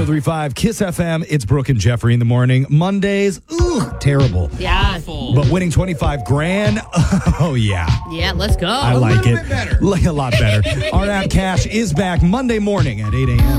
103.5 Kiss FM. It's Brooke and Jeffrey in the morning. Mondays, terrible. Yeah. But winning 25 grand, oh yeah. Yeah, let's go. I like it. bit better. Like a lot better. Our app Cash is back Monday morning at 8 a.m.